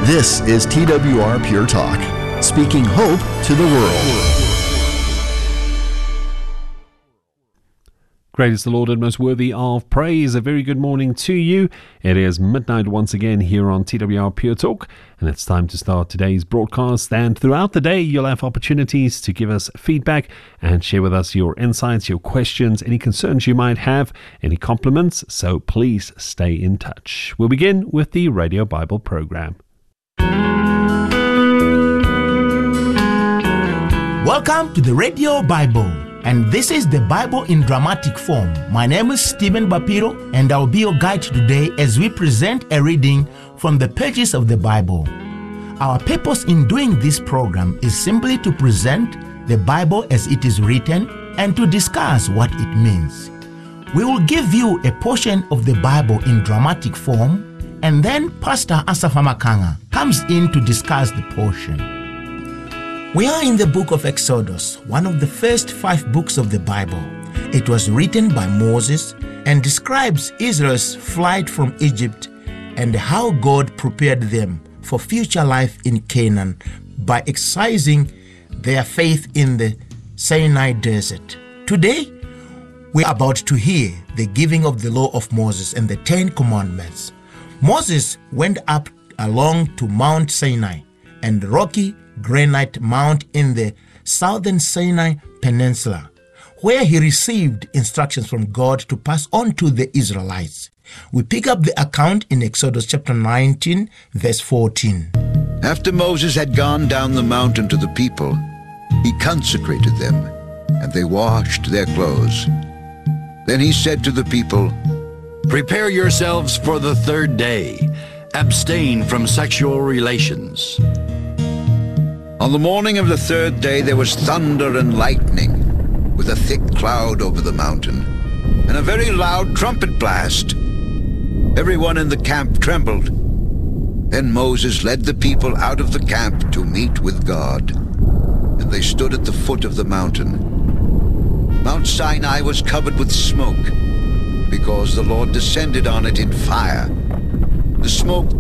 This is TWR Pure Talk, speaking hope to the world. Great is the Lord and most worthy of praise. A very good morning to you. It is midnight once again here on TWR Pure Talk, and it's time to start today's broadcast. And throughout the day, you'll have opportunities to give us feedback and share with us your insights, your questions, any concerns you might have, any compliments. So please stay in touch. We'll begin with the Radio Bible program. Welcome to the Radio Bible. And this is the Bible in dramatic form. My name is Stephen Bapiro, and I'll be your guide today as we present a reading from the pages of the Bible. Our purpose in doing this program is simply to present the Bible as it is written and to discuss what it means. We will give you a portion of the Bible in dramatic form, and then Pastor Asafa Makanga comes in to discuss the portion. We are in the book of Exodus, one of the first 5 books of the Bible. It was written by Moses and describes Israel's flight from Egypt and how God prepared them for future life in Canaan by exercising their faith in the Sinai desert. Today, we are about to hear the giving of the law of Moses and the 10 commandments. Moses went up along to Mount Sinai and rocky granite mount in the southern Sinai Peninsula, where he received instructions from God to pass on to the Israelites. We pick up the account in Exodus chapter 19, verse 14. After Moses had gone down the mountain to the people, he consecrated them, and they washed their clothes. Then he said to the people, "Prepare yourselves for the 3rd day. Abstain from sexual relations." On the morning of the 3rd day there was thunder and lightning, with a thick cloud over the mountain, and a very loud trumpet blast. Everyone in the camp trembled. Then Moses led the people out of the camp to meet with God, and they stood at the foot of the mountain. Mount Sinai was covered with smoke, because the Lord descended on it in fire. The smoke